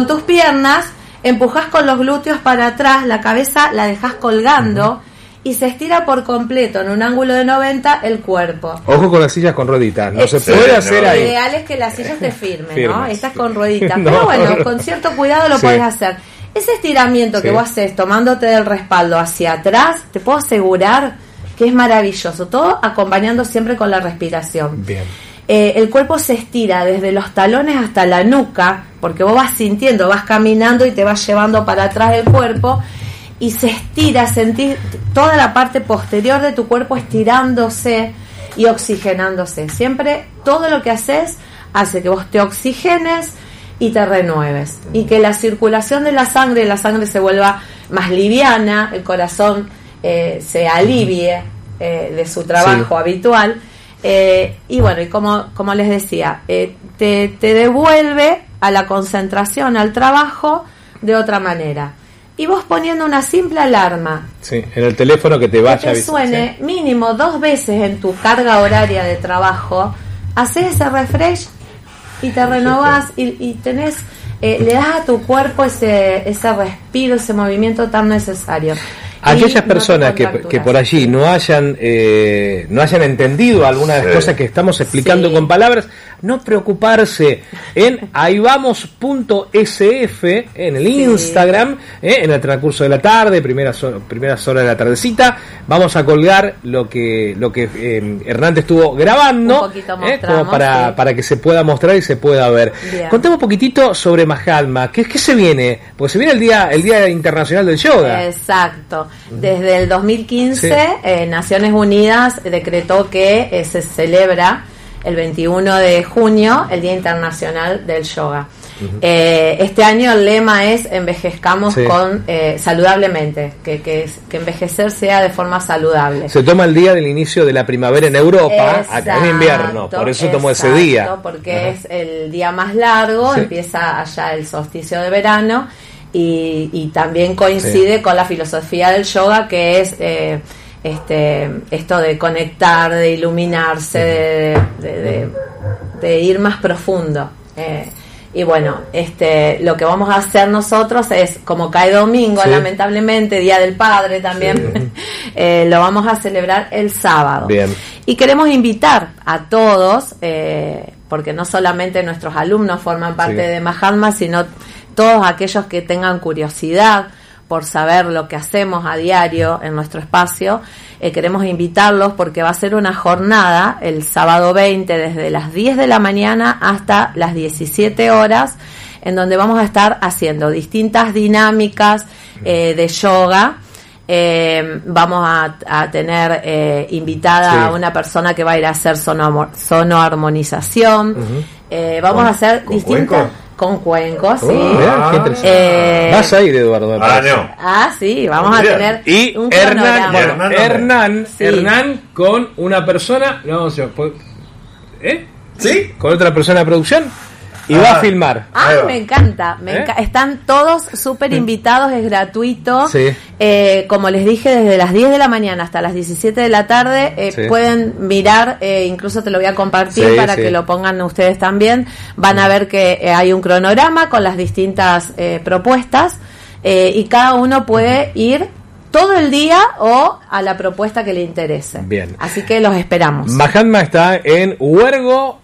tus piernas empujás con los glúteos para atrás, la cabeza la dejás colgando y se estira por completo en un ángulo de 90 el cuerpo. Ojo con las sillas con rueditas, no se puede hacer ahí. Lo ideal es que la silla esté firme, ¿no? Estás con rueditas, No. pero bueno, con cierto cuidado lo podés hacer. Ese estiramiento que vos haces tomándote del respaldo hacia atrás, te puedo asegurar que es maravilloso, todo acompañando siempre con la respiración. Bien. El cuerpo se estira desde los talones hasta la nuca, porque vos vas sintiendo, vas caminando y te vas llevando para atrás el cuerpo, y se estira, sentís toda la parte posterior de tu cuerpo estirándose y oxigenándose. Siempre todo lo que haces hace que vos te oxigenes y te renueves, y que la circulación de la sangre se vuelva más liviana, el corazón se alivie de su trabajo habitual. Y bueno, y como les decía, te devuelve a la concentración, al trabajo de otra manera. Y vos poniendo una simple alarma, sí, en el teléfono que te vaya que te suene mínimo 2 veces en tu carga horaria de trabajo, haces ese refresh y te renovás y tenés, le das a tu cuerpo ese respiro, ese movimiento tan necesario. Aquellas personas que por allí no hayan entendido alguna de las cosas que estamos explicando con palabras, no preocuparse. En ahivamos.sf en el Instagram, en el transcurso de la tarde, primeras horas de la tardecita, vamos a colgar lo que Hernán estuvo grabando, como para que se pueda mostrar y se pueda ver. Bien. Contame un poquitito sobre Mahatma. ¿Qué se viene? Porque se viene el Día Internacional del Yoga. Exacto. Desde el 2015 Naciones Unidas decretó que se celebra el 21 de junio el Día Internacional del Yoga. Este año el lema es envejezcamos saludablemente, que envejecer sea de forma saludable. Se toma el día del inicio de la primavera en Europa, acá en invierno, por eso tomó ese día. Porque es el día más largo, empieza allá el solsticio de verano. Y también coincide con la filosofía del yoga, que es esto de conectar, de iluminarse, de ir más profundo. Y bueno, lo que vamos a hacer nosotros es, como cae domingo, lamentablemente, Día del Padre también, lo vamos a celebrar el sábado. Bien. Y queremos invitar a todos, porque no solamente nuestros alumnos forman parte de Mahatma, sino todos aquellos que tengan curiosidad por saber lo que hacemos a diario en nuestro espacio, queremos invitarlos porque va a ser una jornada el sábado 20 desde las 10 de la mañana hasta las 17 horas, en donde vamos a estar haciendo distintas dinámicas de yoga. Vamos a tener invitada a una persona que va a ir a hacer sonoarmonización. Vamos a hacer distintas... Con cuencos, vas a ir, Eduardo. Sí, vamos a tener y un Hernán con una persona, con otra persona de producción y va a filmar. Me encanta, están todos súper invitados, es gratuito. Como les dije, desde las 10 de la mañana hasta las 17 de la tarde pueden mirar, incluso te lo voy a compartir para que lo pongan ustedes también. Van a ver que hay un cronograma con las distintas propuestas, y cada uno puede ir todo el día o a la propuesta que le interese. Bien. Así que los esperamos. Mahatma está en Huergo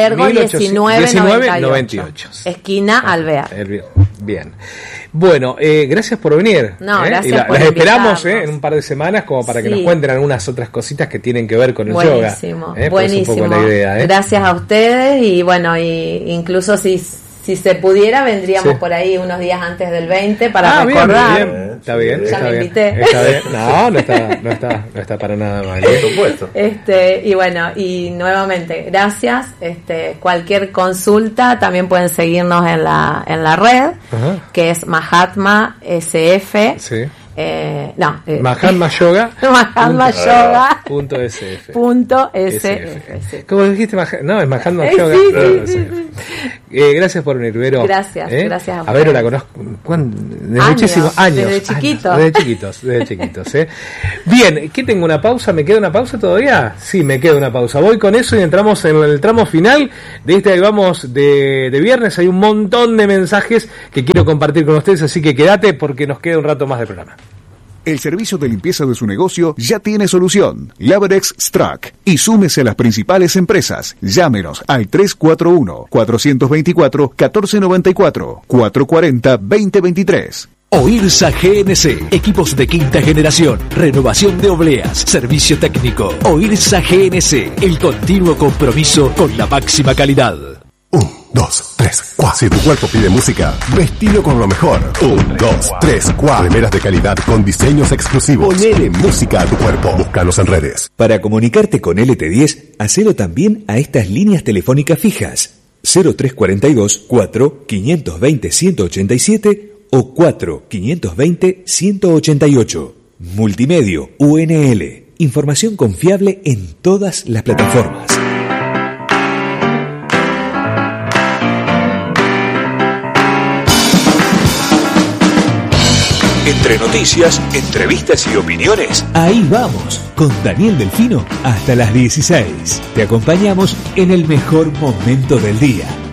1998. Esquina Alvear. Bien. Bueno, gracias por venir. Gracias por las esperamos en un par de semanas como para que nos cuenten algunas otras cositas que tienen que ver con el yoga. Buenísimo. Un poco la idea, Gracias a ustedes y bueno, y incluso si se pudiera vendríamos por ahí unos días antes del 20 para recordar. Bien. Está bien. Ya me invité. Está bien. No está para nada mal. Por supuesto. Y bueno, y nuevamente, gracias. Cualquier consulta también pueden seguirnos en la red, que es Mahatma SF. Mahatma Yoga. Mahatma Yoga. .sf. ¿Cómo dijiste? No, es Mahatma Yoga. Sí. Gracias por venir, Vero. Gracias a Vero la conozco desde muchísimos años. Desde chiquitos. Bien, ¿qué tengo? ¿Una pausa? ¿Me queda una pausa todavía? Sí, me queda una pausa. Voy con eso y entramos en el tramo final de este vamos de viernes. Hay un montón de mensajes que quiero compartir con ustedes, así que quédate porque nos queda un rato más de programa. El servicio de limpieza de su negocio ya tiene solución. Labrex Strack. Y súmese a las principales empresas. Llámenos al 341-424-1494, 440-2023. OIRSA GNC, equipos de quinta generación, renovación de obleas, servicio técnico. OIRSA GNC, el continuo compromiso con la máxima calidad. 1, 2, 3, 4. Si tu cuerpo pide música, vestilo con lo mejor. 1, 2, 3, 4. Remeras de calidad con diseños exclusivos. Ponele música a tu cuerpo. Búscanos en redes. Para comunicarte con LT10, hacelo también a estas líneas telefónicas fijas. 0342 4 520 187 o 4 520 188. Multimedio UNL. Información confiable en todas las plataformas. Entre noticias, entrevistas y opiniones, ahí vamos, con Daniel Delfino hasta las 16. Te acompañamos en el mejor momento del día.